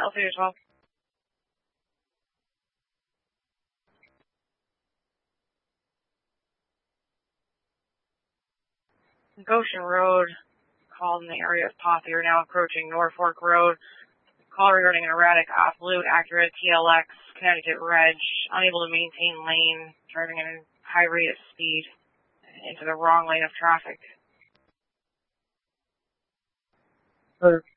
Elevator 12. Goshen Road, called in the area of Pothey, are now approaching Norfolk Road. Call regarding an erratic off-loop Acura TLX, Connecticut Reg, unable to maintain lane, driving at a high rate of speed into the wrong lane of traffic.